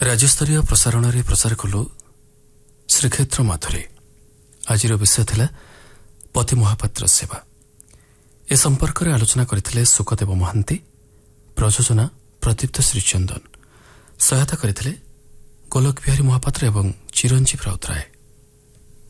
राज्यस्तरीय प्रसारण में प्रसार कलु श्रीक्षेत्र माधुरी। आज विषय थिला पति महापात्र सेवा। ए संपर्क में आलोचना करथिले सुखदेव महांती, प्रयोजना प्रदीप्त श्रीचंदन, सहायता करथिले गोलोक बिहारी महापात्र एवं चिरंजीव राउतराय।